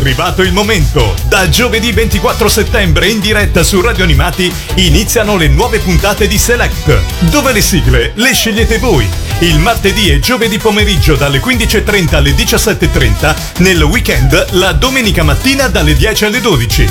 arrivato il momento. Da giovedì 24 settembre in diretta su Radio Animati iniziano le nuove puntate di Select, dove le sigle le scegliete voi. Il martedì e giovedì pomeriggio dalle 15.30 alle 17.30, nel weekend la domenica mattina dalle 10 alle 12.